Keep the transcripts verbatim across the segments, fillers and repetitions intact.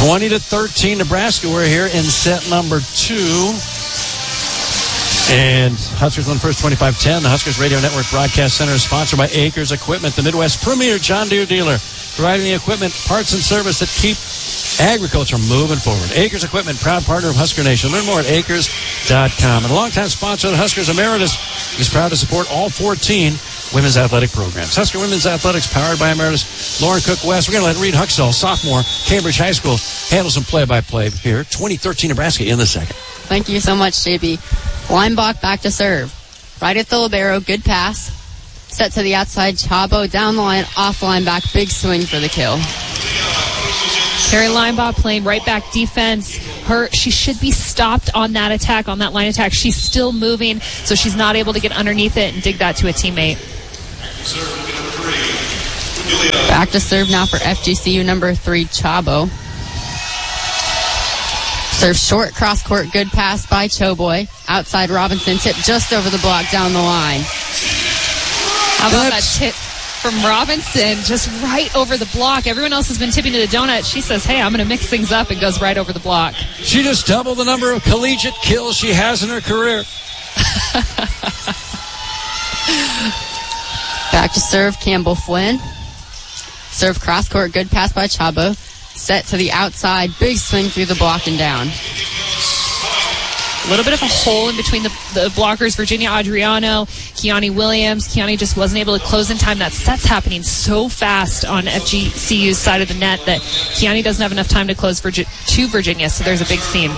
twenty to thirteen, Nebraska. We're here in set number two. And Huskers won first twenty-five ten. The Huskers Radio Network Broadcast Center is sponsored by Acres Equipment, the Midwest premier John Deere dealer, providing the equipment, parts, and service that keep agriculture moving forward. Acres Equipment, proud partner of Husker Nation. Learn more at acres dot com. And a longtime sponsor of the Huskers, Emeritus, is proud to support all fourteen women's athletic programs. Husker Women's Athletics, powered by Emeritus. Lauren Cook West. We're going to let Reed Huxell, sophomore, Cambridge High School, handle some play-by-play here. twenty thirteen Nebraska in the second. Thank you so much, J B. Weinbach back to serve. Right at the libero, good pass. Set to the outside, Chabo down the line, off line back, big swing for the kill. Carrie Leinbach playing right back defense. Her, she should be stopped on that attack, on that line attack. She's still moving, so she's not able to get underneath it and dig that to a teammate. Back to serve now for F G C U number three, Chabo. Serve short, cross-court, good pass by Choboy. Outside Robinson, tip just over the block, down the line. How about That's... that tip from Robinson, just right over the block? Everyone else has been tipping to the donut. She says, hey, I'm going to mix things up, and goes right over the block. She just doubled the number of collegiate kills she has in her career. Back to serve, Campbell Flynn. Serve cross-court, good pass by Chabo. Set to the outside, big swing through the block and down. A little bit of a hole in between the, the blockers, Virginia Adriano, Keani Williams. Keani just wasn't able to close in time. That set's happening so fast on F G C U's side of the net that Keani doesn't have enough time to close Virgi- to Virginia, so there's a big seam.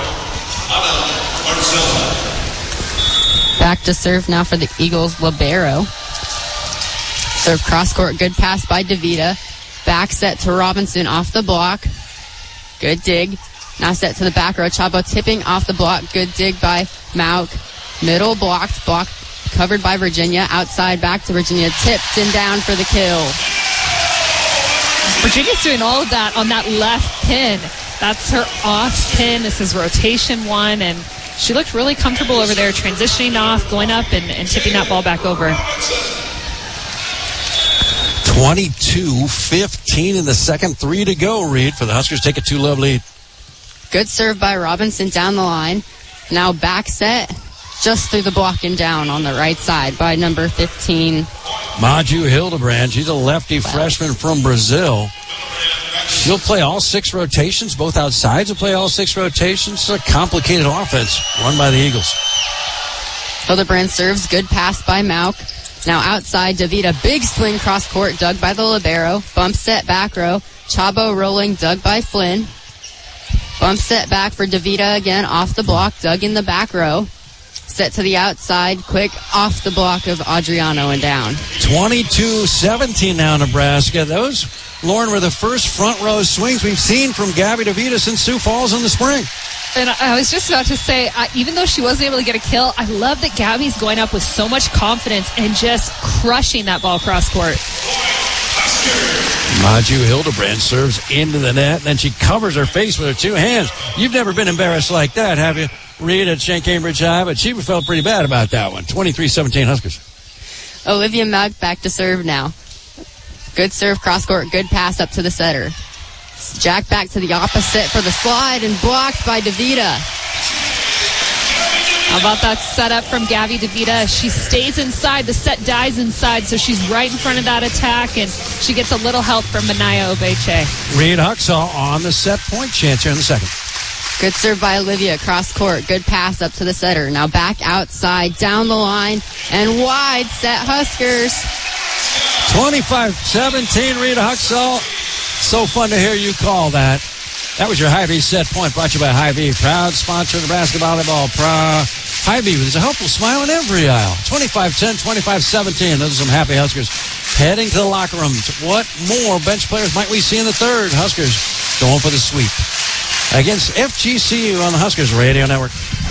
Back to serve now for the Eagles, libero. Serve cross-court, good pass by DeVita. Back set to Robinson off the block. Good dig. Now set to the back row. Chabo tipping off the block. Good dig by Mauk. Middle blocked. Block covered by Virginia. Outside back to Virginia. Tipped and down for the kill. Virginia's doing all of that on that left pin. That's her off pin. This is rotation one. And she looked really comfortable over there, transitioning off, going up, and, and tipping that ball back over. twenty-two fifteen in the second. Three to go, Reed, for the Huskers. Take a two-love lead. Good serve by Robinson down the line. Now back set, just through the block and down on the right side by number fifteen. Maju Hildebrand. She's a lefty wow. freshman from Brazil. She'll play all six rotations. Both outsides will play all six rotations. It's a complicated offense run by the Eagles. Hildebrand serves. Good pass by Mauk. Now outside, DeVita, big swing cross court, dug by the libero. Bump set back row. Chabo rolling, dug by Flynn. Bump set back for DeVita again, off the block, dug in the back row. Set to the outside, quick off the block of Adriano and down. twenty-two seventeen now, Nebraska. Those, Lauren, were the first front row swings we've seen from Gabby DeVita since Sioux Falls in the spring. And I was just about to say, uh, even though she wasn't able to get a kill, I love that Gabby's going up with so much confidence and just crushing that ball cross court. Maju Hildebrand serves into the net, and then she covers her face with her two hands. You've never been embarrassed like that, have you, Reed, at Shank Cambridge High? But she felt pretty bad about that one. twenty-three seventeen Huskers. Olivia Mauk back to serve now. Good serve, cross court, good pass up to the setter. Jack back to the opposite for the slide and blocked by DeVita. How about that setup from Gabby DeVita? She stays inside. The set dies inside, so she's right in front of that attack, and she gets a little help from Manaya Obeche. Reed Huxall on the set point chance here in the second. Good serve by Olivia, cross court. Good pass up to the setter. Now back outside, down the line, and wide set Huskers. twenty-five seventeen, Reed Huxall. So fun to hear you call that. That was your Hy-Vee set point, brought to you by Hy-Vee, proud sponsor of Nebraska Volleyball. Pro Hy-Vee, there's a helpful smile in every aisle. twenty-five ten, twenty-five seventeen. Those are some happy Huskers heading to the locker room. What more bench players might we see in the third? Huskers going for the sweep against F G C U on the Huskers Radio Network.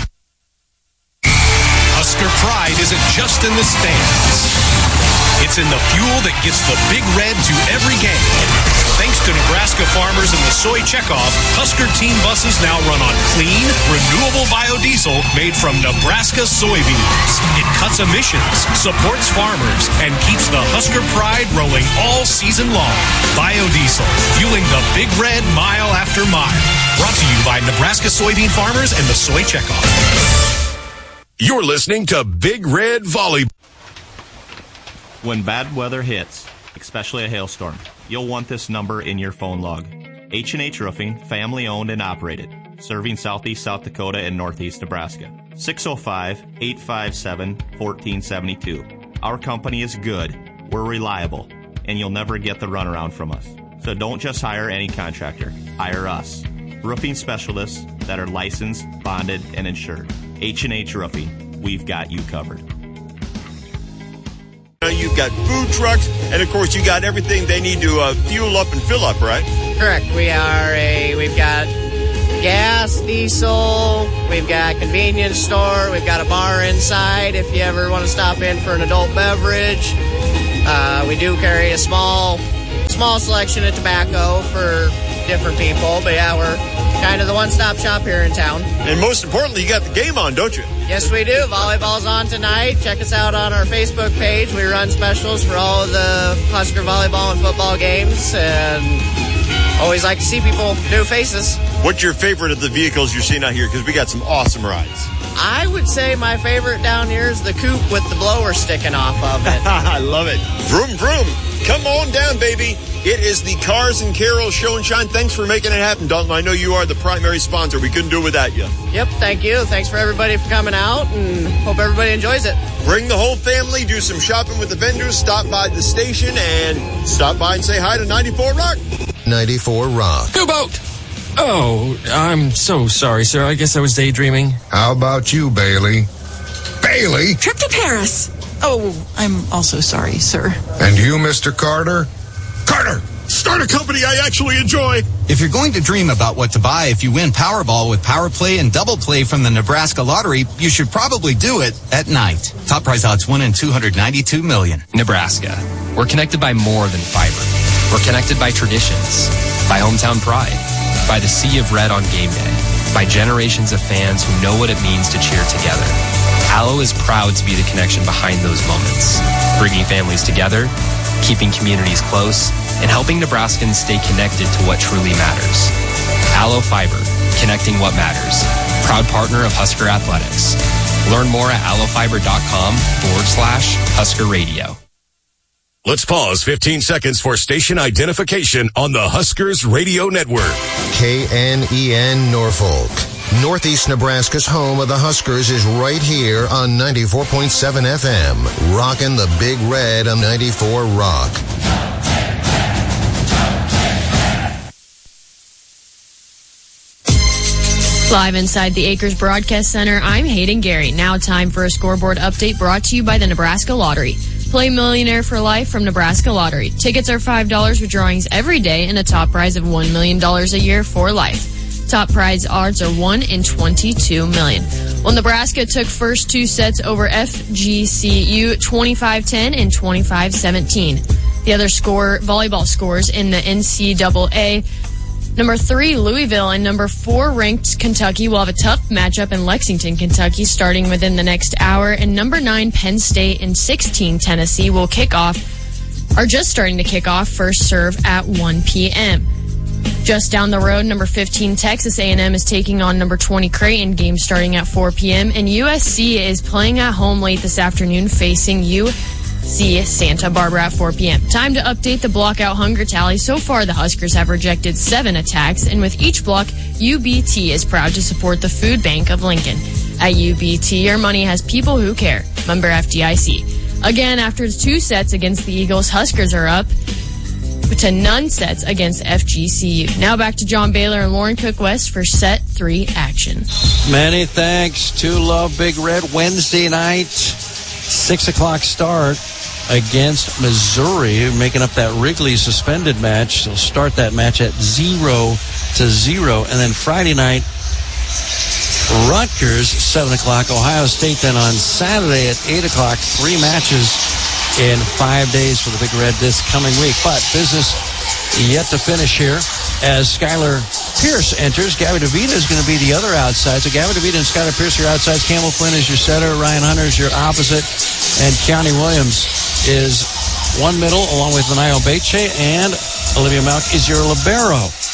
Husker pride isn't just in the stands. It's in the fuel that gets the Big Red to every game. Thanks to Nebraska farmers and the soy checkoff, Husker team buses now run on clean, renewable biodiesel made from Nebraska soybeans. It cuts emissions, supports farmers, and keeps the Husker pride rolling all season long. Biodiesel, fueling the Big Red mile after mile. Brought to you by Nebraska soybean farmers and the Soy Checkoff. You're listening to Big Red Volleyball. When bad weather hits, especially a hailstorm, you'll want this number in your phone log. H and H Roofing, family owned and operated, serving southeast South Dakota and northeast Nebraska. six oh five, eight five seven, one four seven two. Our company is good, we're reliable, and you'll never get the runaround from us. So don't just hire any contractor, hire us. Roofing specialists that are licensed, bonded, and insured. H and H Roofing, we've got you covered. You've got food trucks, and of course you got everything they need to uh, fuel up and fill up, right? Correct. We are a, we've got gas, diesel, we've got convenience store, we've got a bar inside if you ever want to stop in for an adult beverage. Uh, we do carry a small, small selection of tobacco for different people, but yeah, we're kind of the one-stop shop here in town. And most importantly, you got the game on, don't you? Yes, we do. Volleyball's on tonight. Check us out on our Facebook page. We run specials for all of the Husker volleyball and football games, and always like to see people, new faces. What's your favorite of the vehicles you're seeing out here? Because we got some awesome rides. I would say my favorite down here is the coupe with the blower sticking off of it. I love it. Vroom, vroom. Come on down, baby. It is the Cars and Carols Show and Shine. Thanks for making it happen, Dalton. I know you are the primary sponsor. We couldn't do it without you. Yep, thank you. Thanks for everybody for coming out, and hope everybody enjoys it. Bring the whole family, do some shopping with the vendors, stop by the station, and stop by and say hi to ninety-four Rock. ninety-four Rock. New boat! Oh, I'm so sorry, sir. I guess I was daydreaming. How about you, Bailey? Bailey? Trip to Paris. Oh, I'm also sorry, sir. And you, Mister Carter? Carter, start a company I actually enjoy. If you're going to dream about what to buy if you win Powerball with Power Play and Double Play from the Nebraska Lottery, you should probably do it at night. Top prize odds one in two hundred ninety-two million. Nebraska. We're connected by more than fiber. We're connected by traditions, by hometown pride, by the sea of red on game day, by generations of fans who know what it means to cheer together. Allo is proud to be the connection behind those moments, bringing families together, keeping communities close, and helping Nebraskans stay connected to what truly matters. Allo Fiber, connecting what matters. Proud partner of Husker Athletics. Learn more at allofiber.com forward slash Husker Radio. Let's pause fifteen seconds for station identification on the Huskers Radio Network. K N E N Norfolk. Northeast Nebraska's home of the Huskers is right here on ninety-four point seven F M. Rockin' the Big Red on ninety-four Rock. Live inside the Acres Broadcast Center, I'm Hayden Gary. Now time for a scoreboard update brought to you by the Nebraska Lottery. Play Millionaire for Life from Nebraska Lottery. Tickets are five dollars with drawings every day and a top prize of one million dollars a year for life. Top prize odds are one in twenty-two million. Well, Nebraska took first two sets over F G C U twenty-five ten and twenty-five seventeen. The other score, volleyball scores in the N C double A. Number three, Louisville, and number four, ranked Kentucky will have a tough matchup in Lexington, Kentucky, starting within the next hour. And number nine, Penn State, and sixteen, Tennessee, will kick off, are just starting to kick off first serve at one p.m. Just down the road, number fifteen, Texas A and M is taking on number twenty, Creighton, game starting at four p.m. And U S C is playing at home late this afternoon, facing U C Santa Barbara at four p.m. Time to update the blockout hunger tally. So far, the Huskers have rejected seven attacks, and with each block, U B T is proud to support the Food Bank of Lincoln. At U B T, your money has people who care. Member F D I C. Again, after two sets against the Eagles, Huskers are up to none sets against F G C U. Now back to John Baylor and Lauren Cook West for set three action. Many thanks to Love Big Red. Wednesday night, six o'clock start against Missouri, making up that Wrigley suspended match. They'll start that match at zero to zero. And then Friday night, Rutgers, seven o'clock. Ohio State then on Saturday at eight o'clock. Three matches in five days for the Big Red this coming week. But business yet to finish here as Skylar Pierce enters. Gabby DeVita is going to be the other outside. So Gabby DeVita and Skylar Pierce are your outsides. Campbell Flynn is your setter. Ryan Hunter is your opposite. And Keone Williams is one middle along with Nio Beche. And Olivia Malk is your libero.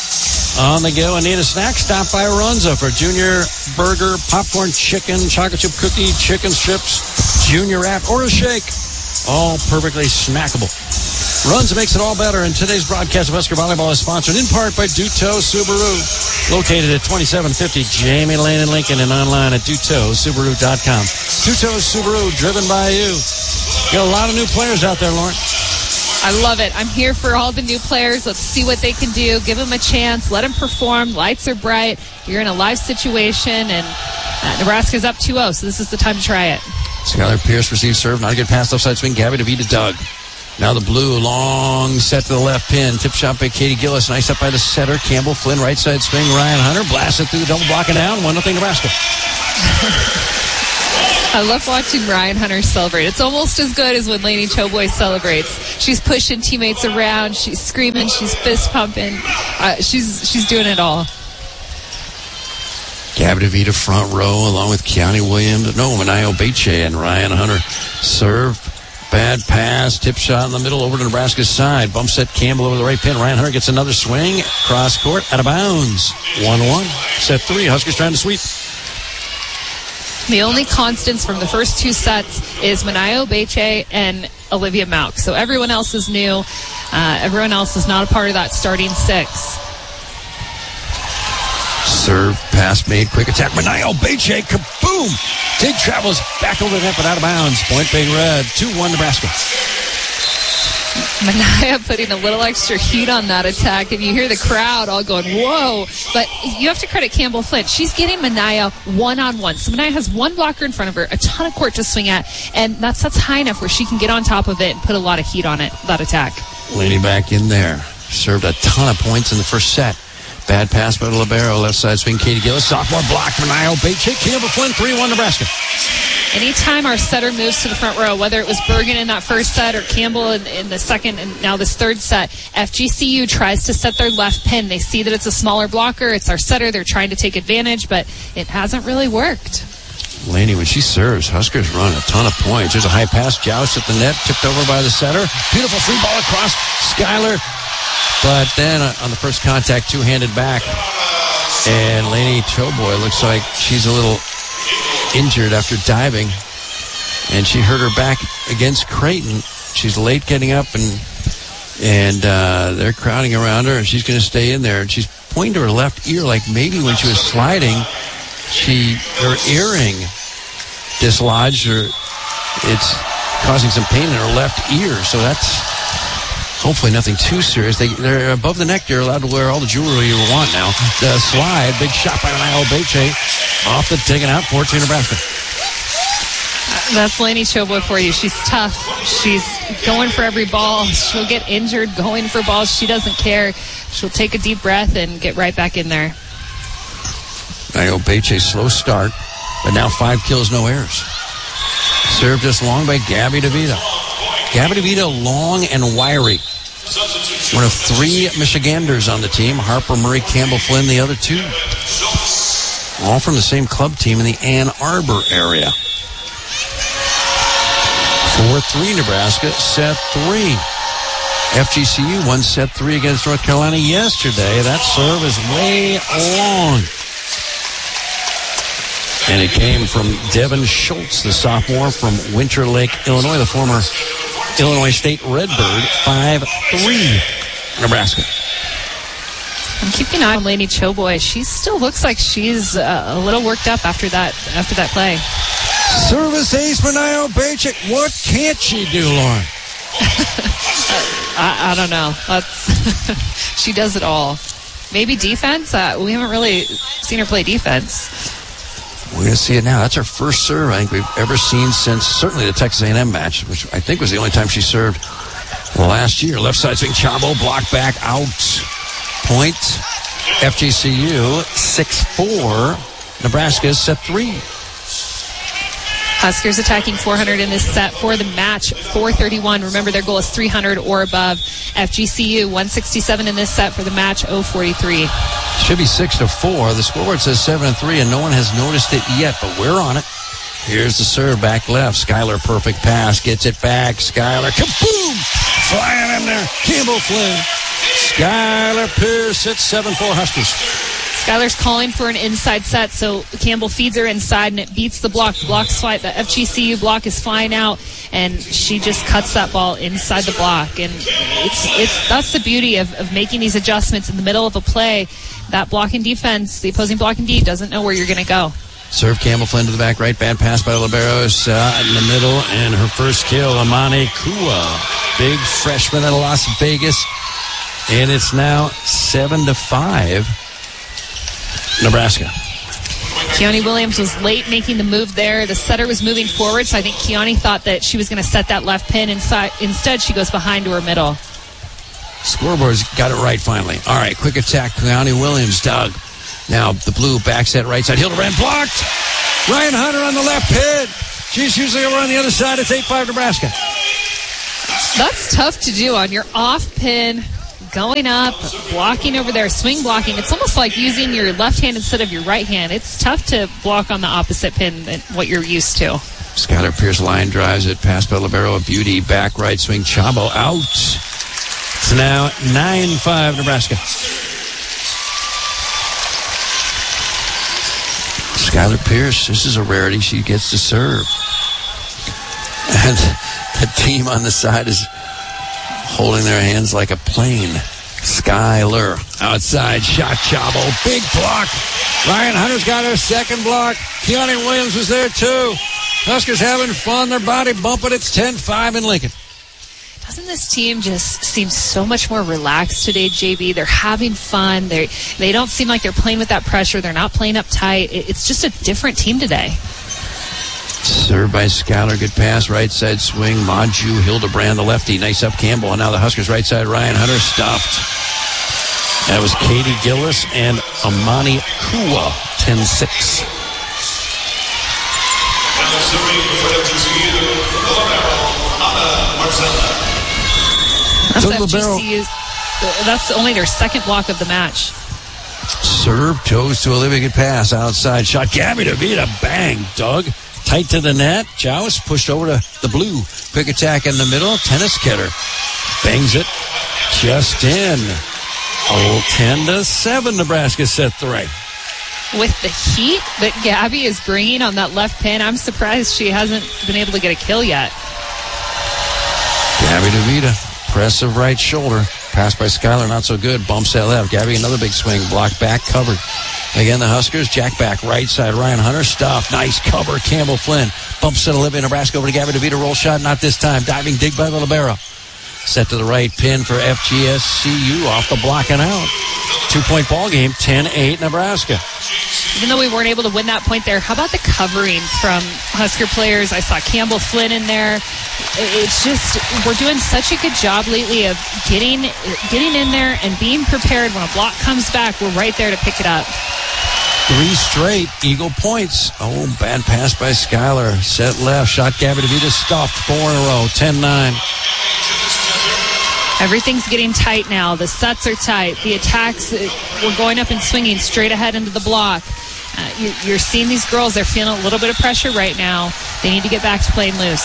On the go and need a snack? Stop by Runza for junior burger, popcorn, chicken, chocolate chip cookie, chicken strips, junior wrap, or a shake. All perfectly snackable. Runza makes it all better, and today's broadcast of Husker Volleyball is sponsored in part by Duto Subaru. Located at twenty-seven fifty Jamie Lane in Lincoln and online at duto subaru dot com. Duto Subaru, driven by you. Got a lot of new players out there, Lauren. I love it. I'm here for all the new players. Let's see what they can do. Give them a chance. Let them perform. Lights are bright. You're in a live situation, and uh, Nebraska's up two oh, so this is the time to try it. Skylar Pierce receives serve. Not a good pass left side swing. Gabby DeVita dug. Now the blue, long set to the left pin. Tip shot by Katie Gillis. Nice up by the setter. Campbell Flynn, right side swing. Ryan Hunter blasted through the double block and down. one nothing Nebraska. I love watching Ryan Hunter celebrate. It's almost as good as when Lainey Choboy celebrates. She's pushing teammates around. She's screaming. She's fist pumping. Uh, she's she's doing it all. Gabby DeVita front row along with Keani Williams. No, Manayo Beche and Ryan Hunter serve. Bad pass. Tip shot in the middle over to Nebraska's side. Bump set Campbell over the right pin. Ryan Hunter gets another swing. Cross court. Out of bounds. one one. Set three. Huskers trying to sweep. The only constants from the first two sets is Manayo Beche and Olivia Mauk. So everyone else is new. Uh, everyone else is not a part of that starting six. Serve, pass made, quick attack. Manayo Beche, kaboom! Dig travels back over the net, but out of bounds. Point Big Red, two one Nebraska. Manayo putting a little extra heat on that attack, and you hear the crowd all going, whoa. But you have to credit Campbell Flynn. She's getting Manayo one-on-one. So Manayo has one blocker in front of her, a ton of court to swing at, and that's, that's high enough where she can get on top of it and put a lot of heat on it, that attack. Laney back in there. Served a ton of points in the first set. Bad pass by Libero. Left side swing, Katie Gillis. Sophomore block, Manayo Beche. Campbell Flynn, three one Nebraska. Anytime our setter moves to the front row, whether it was Bergen in that first set or Campbell in, in the second and now this third set, F G C U tries to set their left pin. They see that it's a smaller blocker. It's our setter. They're trying to take advantage, but it hasn't really worked. Laney, when she serves, Huskers run a ton of points. There's a high pass, joust at the net, tipped over by the setter. Beautiful free ball across Skylar. But then uh, on the first contact, two-handed back. And Laney Choboy looks like she's a little injured after diving. And she hurt her back against Creighton. She's late getting up, and and uh, they're crowding around her, and she's going to stay in there. And she's pointing to her left ear like maybe when she was sliding, she her earring dislodged, or it's causing some pain in her left ear. So that's hopefully nothing too serious. They, they're above the neck. You're allowed to wear all the jewelry you want now. The slide, big shot by Manayo Beche off the taken out, fourteen Nebraska. That's Laney Choboy for you. She's tough. She's going for every ball. She'll get injured going for balls. She doesn't care. She'll take a deep breath and get right back in there. Manayo Beche, slow start, but now five kills, no errors. Served just long by Gabby DeVita. Gabby DeVita, long and wiry. One of three Michiganders on the team. Harper, Murray, Campbell, Flynn, the other two. All from the same club team in the Ann Arbor area. four three Nebraska, set three. F G C U won set three against North Carolina yesterday. That serve is way long. And it came from Devin Schultz, the sophomore from Winter Lake, Illinois, the former Illinois State Redbird. five three Nebraska. I'm keeping an eye on Laney Choboy. She still looks like she's uh, a little worked up after that after that play. Service ace, Manayo Beche. What can't she do, Lauren? I, I don't know. That's she does it all. Maybe defense? Uh, we haven't really seen her play defense. We're going to see it now. That's her first serve I think we've ever seen since certainly the Texas A and M match, which I think was the only time she served last year. Left side swing, Chabo, block back, out. Point, F G C U, six four. Nebraska set three. Huskers attacking four hundred in this set for the match, four thirty-one. Remember, their goal is three hundred or above. F G C U, one sixty-seven in this set for the match, oh forty-three. Should be six to four. The scoreboard says seven and three, and no one has noticed it yet, but we're on it. Here's the serve, back left. Skylar, perfect pass, gets it back. Skylar, kaboom! Flying in there. Campbell Flynn. Skylar Pierce at seven four Huskers. Skylar's calling for an inside set, so Campbell feeds her inside, and it beats the block. The block's fly, the F G C U block is flying out, and she just cuts that ball inside the block. And it's it's that's the beauty of, of making these adjustments in the middle of a play. That blocking defense, the opposing blocking D, doesn't know where you're going to go. Serve Campbell Flynn to the back right. Bad pass by Liberos uh, in the middle, and her first kill, Amani Kua, big freshman out of Las Vegas, and it's now seven to five. Nebraska. Keone Williams was late making the move there. The setter was moving forward, so I think Keone thought that she was going to set that left pin inside. Instead, she goes behind to her middle. Scoreboard's got it right finally. All right, quick attack. Keone Williams, Doug. Now the blue back set right side. Hildebrand blocked. Ryan Hunter on the left pin. She's usually over on the other side. It's eight five Nebraska. That's tough to do on your off pin. Going up, blocking over there, swing blocking. It's almost like using your left hand instead of your right hand. It's tough to block on the opposite pin than what you're used to. Skylar Pierce line drives it past by Libero. A beauty. Back right swing. Chabo out. It's now nine five Nebraska. Skylar Pierce, this is a rarity. She gets to serve. And the team on the side is holding their hands like a plane. Skylar outside shot. Chabo, big block. Ryan Hunter's got her second block. Keone Williams was there too. Huskers having fun. Their body bumping. It's ten five in Lincoln. Doesn't this team just seem so much more relaxed today, J B? They're having fun. They they don't seem like they're playing with that pressure. They're not playing uptight. It's just a different team today. Served by Skylar. Good pass. Right side swing. Maju Hildebrand, the lefty. Nice up Campbell. And now the Huskers right side. Ryan Hunter stopped. That was Katie Gillis and Amani Kua. ten six. That's F G C U's, that's only their second block of the match. Serve goes to Olivia. Good pass. Outside shot. Gabby DeVita. Bang. Doug. Tight to the net. Joust pushed over to the blue. Quick attack in the middle. Tennis Kidder bangs it just in. Oh, ten to seven. Nebraska set three. With the heat that Gabby is bringing on that left pin, I'm surprised she hasn't been able to get a kill yet. Gabby DeVita. Pressive right shoulder. Pass by Skylar. Not so good. Bumps that left. Gabby another big swing. Block back. Covered. Again, the Huskers, jack back, right side, Ryan Hunter, stuff, nice cover, Campbell Flynn, bumps to Olivia, Nebraska over to Gabby DeVita, roll shot, not this time, diving dig by the libero. Set to the right, pin for F G S C U, off the block and out. Two-point ball game, ten eight Nebraska. Even though we weren't able to win that point there, how about the covering from Husker players? I saw Campbell Flynn in there. It's just, we're doing such a good job lately of getting getting in there and being prepared. When a block comes back, we're right there to pick it up. Three straight Eagle points. Oh, bad pass by Skylar. Set left, shot Gabby DeVita, stuffed. Four in a row, ten nine. Everything's getting tight now. The sets are tight. The attacks, we're going up and swinging straight ahead into the block. Uh, you're, you're seeing these girls, they're feeling a little bit of pressure right now. They need to get back to playing loose.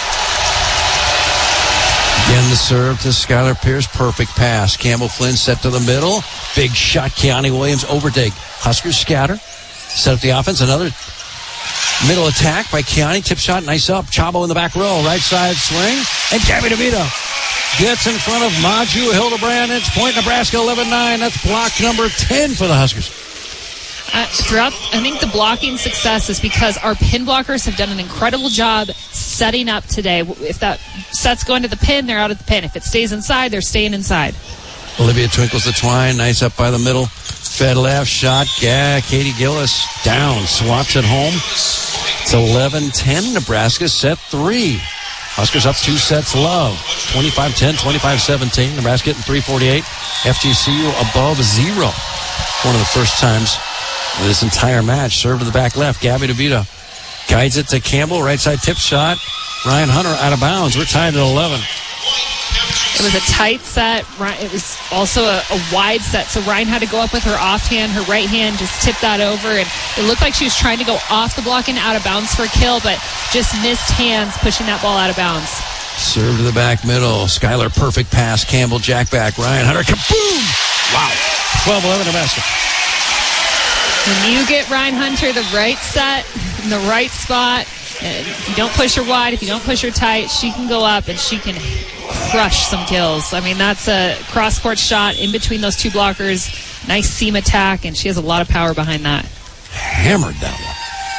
Again, the serve to Skylar Pierce. Perfect pass. Campbell Flynn set to the middle. Big shot. Keone Williams overdig. Huskers scatter. Set up the offense. Another middle attack by Keone. Tip shot. Nice up. Chabo in the back row. Right side swing. And Gabby DeVita gets in front of Maju Hildebrand. It's point Nebraska eleven nine. That's block number ten for the Huskers. Uh, throughout, I think the blocking success is because our pin blockers have done an incredible job setting up today. If that set's going to the pin, they're out of the pin. If it stays inside, they're staying inside. Olivia twinkles the twine. Nice up by the middle. Fed left shot. Yeah, Katie Gillis down. Swats it home. It's eleven ten. Nebraska set three. Huskers up two sets love. twenty-five ten, twenty-five seventeen. Nebraska getting three forty-eight. F G C U above zero. One of the first times of this entire match. Serve to the back left. Gabby DeVita guides it to Campbell. Right side tip shot. Ryan Hunter out of bounds. We're tied at eleven. It was a tight set. It was also a, a wide set, so Ryan had to go up with her offhand. Her right hand just tipped that over, and it looked like she was trying to go off the block and out of bounds for a kill, but just missed hands pushing that ball out of bounds. Serve to the back middle. Skylar, perfect pass. Campbell, jack back. Ryan Hunter, kaboom! Wow. twelve eleven Nebraska. When you get Ryan Hunter the right set, in the right spot, if you don't push her wide, if you don't push her tight, she can go up and she can crush some kills. I mean, that's a cross-court shot in between those two blockers. Nice seam attack, and she has a lot of power behind that. Hammered that one.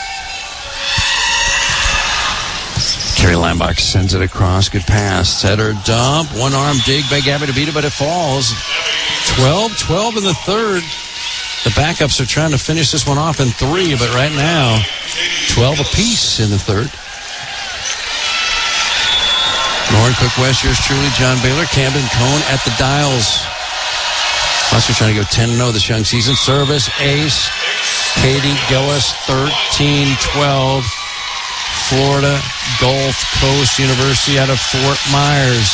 Carrie Lambach sends it across. Good pass. Setter dump. One arm dig by Gabby DeVita, but it falls. twelve twelve in the third. The backups are trying to finish this one off in three, but right now, twelve apiece in the third. Lauren Cook West, yours truly, John Baylor, Camden Cone at the dials. Huskers trying to go ten and oh this young season. Service, ace. Katie Gillis, thirteen twelve. Florida Gulf Coast University out of Fort Myers.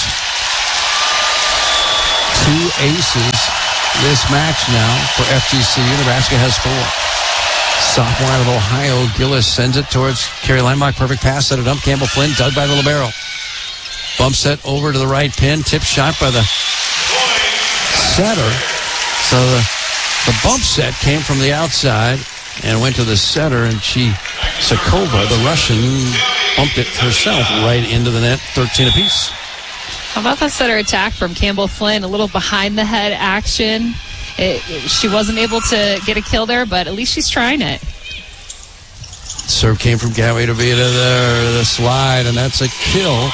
Two aces this match now for F G C U. Nebraska has four. Sophomore out of Ohio, Gillis sends it towards Carrie Lambach. Perfect pass, set it up. Campbell Flynn dug by the libero. Bump set over to the right pin. Tip shot by the setter. So the, the bump set came from the outside and went to the setter, and she, Sakova, the Russian, bumped it herself right into the net, thirteen apiece. How about that setter attack from Campbell Flynn? A little behind-the-head action. It, it, she wasn't able to get a kill there, but at least she's trying it. Serve came from Gabby DeVita there, the slide, and that's a kill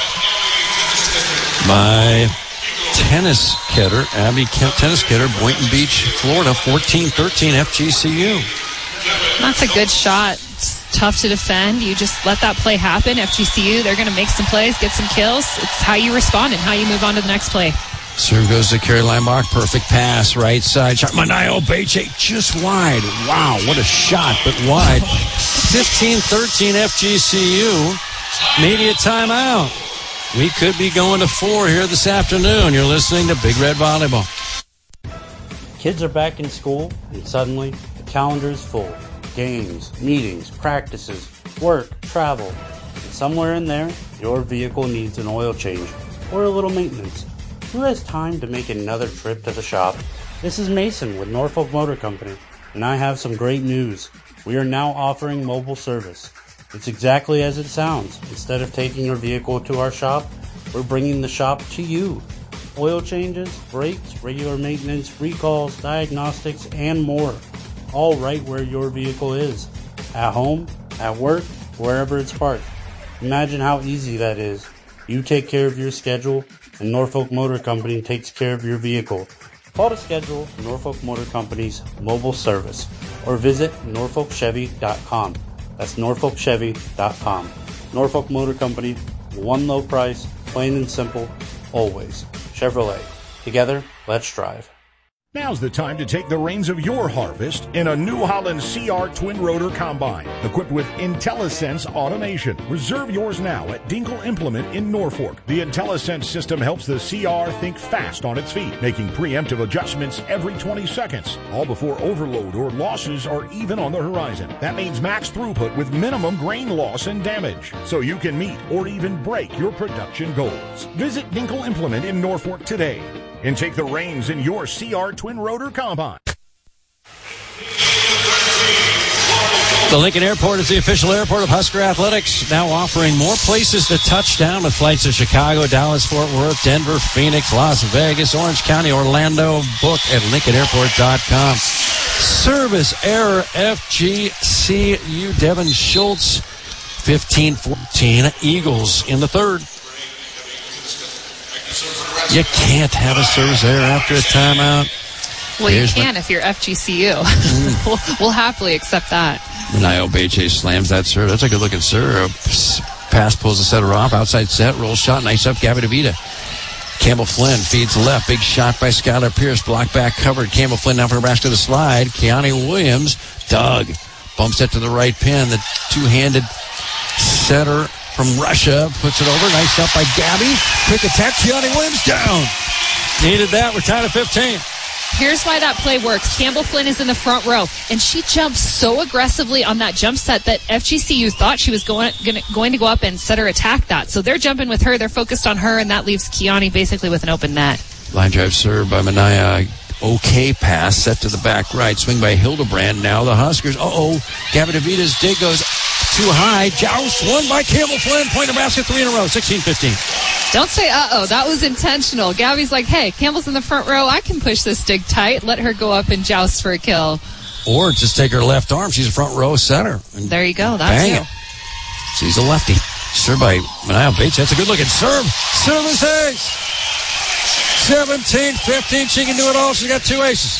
by tennis kidder, Abby Kemp, tennis kidder, Boynton Beach, Florida, fourteen thirteen F G C U. That's a good shot. It's tough to defend. You just let that play happen. F G C U, they're going to make some plays, get some kills. It's how you respond and how you move on to the next play. Serve goes to Carrie Lambach. Perfect pass. Right side shot. Manayo Beche just wide. Wow, what a shot, but wide. fifteen thirteen F G C U. Media timeout. We could be going to four here this afternoon. You're listening to Big Red Volleyball. Kids are back in school, and suddenly the calendar is full. Games, meetings, practices, work, travel. And somewhere in there, your vehicle needs an oil change or a little maintenance. Who has time to make another trip to the shop? This is Mason with Norfolk Motor Company, and I have some great news. We are now offering mobile service. It's exactly as it sounds. Instead of taking your vehicle to our shop, we're bringing the shop to you. Oil changes, brakes, regular maintenance, recalls, diagnostics, and more. All right where your vehicle is. At home, at work, wherever it's parked. Imagine how easy that is. You take care of your schedule, and Norfolk Motor Company takes care of your vehicle. Call to schedule Norfolk Motor Company's mobile service or visit norfolk chevy dot com. That's norfolk chevy dot com. Norfolk Motor Company, one low price, plain and simple, always. Chevrolet. Together, let's drive. Now's the time to take the reins of your harvest in a New Holland C R twin rotor combine equipped with IntelliSense automation. Reserve yours now at Dinkle Implement in Norfolk. The IntelliSense system helps the C R think fast on its feet, making preemptive adjustments every twenty seconds, all before overload or losses are even on the horizon. That means max throughput with minimum grain loss and damage, so you can meet or even break your production goals. Visit Dinkle Implement in Norfolk today and take the reins in your C R twin rotor combine. The Lincoln Airport is the official airport of Husker Athletics, now offering more places to touch down with flights to Chicago, Dallas, Fort Worth, Denver, Phoenix, Las Vegas, Orange County, Orlando. Book at lincoln airport dot com. Service error, F G C U. Devin Schultz, fifteen fourteen. Eagles in the third. You can't have a service error after a timeout. Well, Here's you can my, if you're F G C U. Mm. we'll, we'll happily accept that. Nio Beche slams that serve. That's a good-looking serve. Pass pulls the setter off. Outside set. Roll shot. Nice up. Gabby DeVita. Campbell Flynn feeds left. Big shot by Skylar Pierce. Block back covered. Campbell Flynn now for Nebraska to slide. Keani Williams. Doug. Bumps it to the right pin. The two-handed setter from Russia puts it over. Nice up by Gabby. Quick attack. Keani Williams down. Needed that. We're tied at fifteen. here's why that play works. Campbell Flynn is in the front row, and she jumps so aggressively on that jump set that F G C U thought she was going, gonna, going to go up and set her attack that. So they're jumping with her. They're focused on her, and that leaves Kiani basically with an open net. Line drive serve by Manaya. Okay pass set to the back right. Swing by Hildebrand. Now the Huskers. Uh-oh. Gabby DeVita's dig goes too high. Joust won by Campbell Flynn. Point Nebraska three in a row. sixteen fifteen. Don't say uh-oh. That was intentional. Gabby's like, hey, Campbell's in the front row. I can push this dig tight. Let her go up and joust for a kill. Or just take her left arm. She's a front row setter. There you go. That's bang it. it. She's a lefty. Serve by Manaya Bates. That's a good looking serve. Service ace. seventeen fifteen. She can do it all. She's got two aces.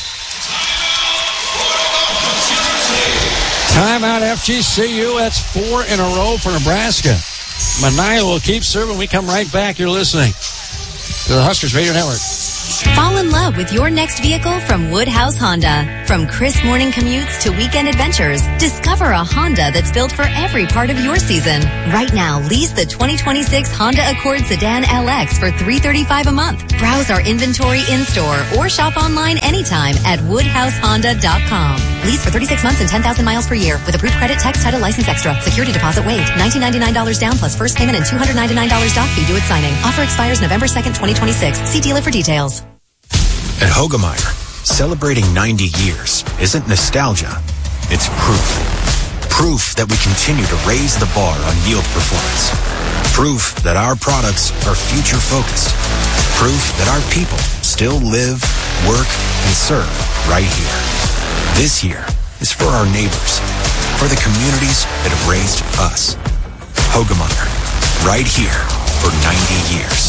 Timeout F G C U. That's four in a row for Nebraska. Manaya will keep serving. We come right back. You're listening to the Huskers Radio Network. Fall in love with your next vehicle from Woodhouse Honda. From crisp morning commutes to weekend adventures, discover a Honda that's built for every part of your season. Right now, lease the twenty twenty-six Honda Accord Sedan L X for three hundred thirty-five dollars a month. Browse our inventory in-store or shop online anytime at woodhouse honda dot com. Lease for thirty-six months and ten thousand miles per year with approved credit, tax, title, license extra. Security deposit waived. one thousand nine hundred ninety-nine dollars down plus first payment and two hundred ninety-nine dollars doc fee due at signing. Offer expires November second, twenty twenty-six. See dealer for details. At Hogemeyer, celebrating ninety years isn't nostalgia, it's proof. Proof that we continue to raise the bar on yield performance. Proof that our products are future-focused. Proof that our people still live, work, and serve right here. This year is for our neighbors, for the communities that have raised us. Hogemeyer, right here for ninety years.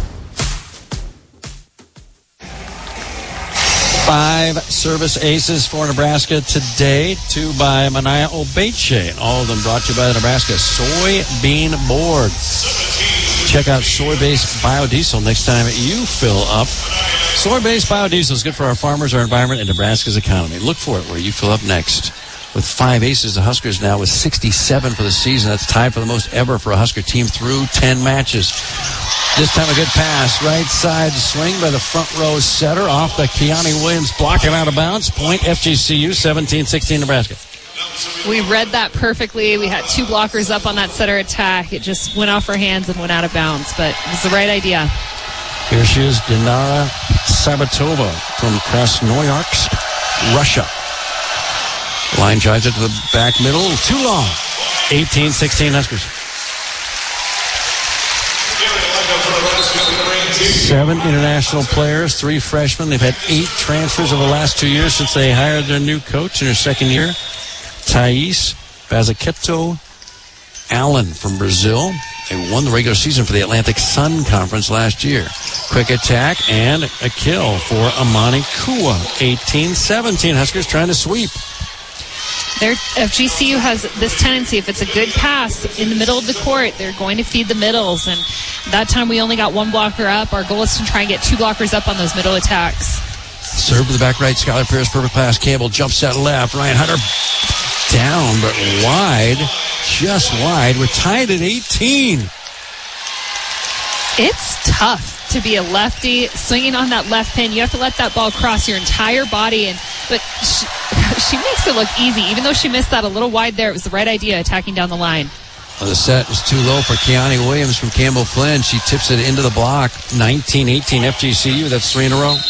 Five service aces for Nebraska today. Two by Manaya Obeche. All of them brought to you by the Nebraska Soybean Board. Check out soy-based biodiesel next time you fill up. Soy-based biodiesel is good for our farmers, our environment, and Nebraska's economy. Look for it where you fill up next. With five aces, the Huskers now with sixty-seven for the season. That's tied for the most ever for a Husker team through ten matches. This time a good pass. Right side swing by the front row setter off the Kiani Williams, blocking out of bounds. Point F G C U, seventeen sixteen Nebraska. We read that perfectly. We had two blockers up on that setter attack. It just went off her hands and went out of bounds, but it was the right idea. Here she is, Dinara Sabatova from Krasnoyarsk, Russia. Line drives it to the back middle. Too long. eighteen sixteen Huskers. Seven international players, three freshmen. They've had eight transfers over the last two years since they hired their new coach in her second year. Thais Bazaqueto Allen from Brazil. They won the regular season for the Atlantic Sun Conference last year. Quick attack and a kill for Amani Kua. eighteen seventeen. Huskers trying to sweep. Their F G C U has this tendency, if it's a good pass in the middle of the court, they're going to feed the middles. And that time we only got one blocker up. Our goal is to try and get two blockers up on those middle attacks. Serve to the back right. Skylar Pierce, perfect pass. Campbell jumps set left. Ryan Hunter down, but wide. Just wide. We're tied at eighteen. It's tough to be a lefty swinging on that left pin. You have to let that ball cross your entire body. And but she, she makes it look easy. Even though she missed that a little wide there, it was the right idea attacking down the line. Well, the set was too low for Kiani Williams from Campbell Flynn. She tips it into the block. nineteen eighteen F G C U. That's three in a row.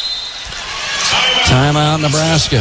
Timeout, Nebraska.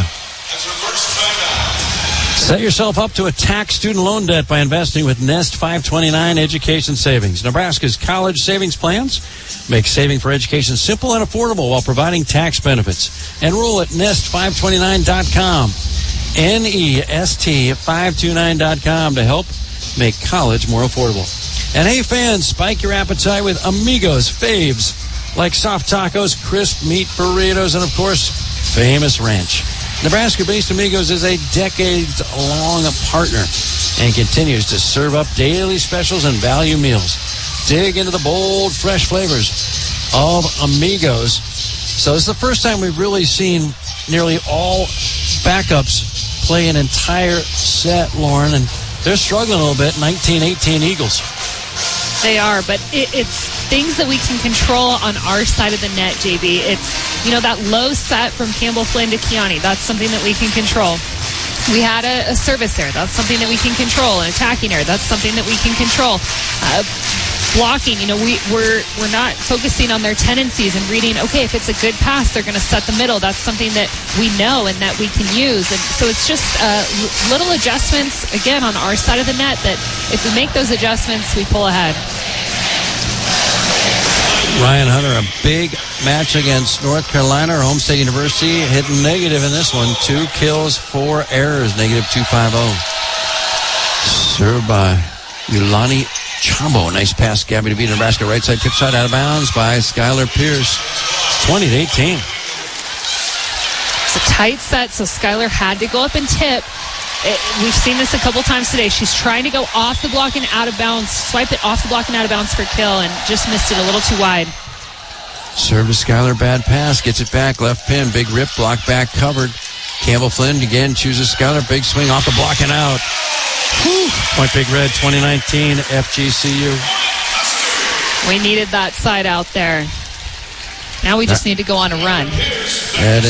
Set yourself up to attack student loan debt by investing with Nest five twenty-nine Education Savings. Nebraska's college savings plans make saving for education simple and affordable while providing tax benefits. Enroll at nest five twenty-nine dot com. N E S T five twenty-nine dot com to help make college more affordable. And hey fans, spike your appetite with Amigos faves like soft tacos, crisp meat burritos, and of course, famous ranch. Nebraska-based Amigos is a decades-long partner and continues to serve up daily specials and value meals. Dig into the bold, fresh flavors of Amigos. So this is the first time we've really seen nearly all backups play an entire set, Lauren, and they're struggling a little bit, nineteen eighteen Eagles. They are, but it, it's things that we can control on our side of the net, J B. It's you know, that low set from Campbell Flynn to Keone, that's something that we can control. We had a, a service error. That's something that we can control. An attacking error. That's something that we can control. Uh, blocking, you know, we, we're we're not focusing on their tendencies and reading, okay, if it's a good pass, they're going to set the middle. That's something that we know and that we can use. And so it's just uh, little adjustments, again, on our side of the net that if we make those adjustments, we pull ahead. Ryan Hunter, a big match against North Carolina. Home State University hitting negative in this one. Two kills, four errors, negative two fifty. Served by Yulani Chambo. Nice pass, Gabby to beat Nebraska. Right side tip shot out of bounds by Skylar Pierce. twenty to eighteen. It's a tight set, so Skylar had to go up and tip. It, we've seen this a couple times today. She's trying to go off the block and out of bounds, swipe it off the block and out of bounds for kill, and just missed it a little too wide. Serve to Skylar, bad pass, gets it back, left pin, big rip, block back, covered. Campbell Flynn again chooses Skylar, big swing off the block and out. Whew. Point Big Red, twenty nineteen, F G C U. We needed that side out there. Now we just need to go on a run. And